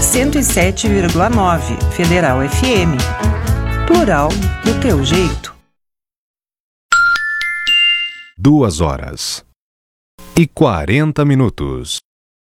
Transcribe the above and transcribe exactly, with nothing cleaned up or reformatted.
cento e sete vírgula nove Federal F M. Plural do teu jeito. Duas horas e quarenta minutos.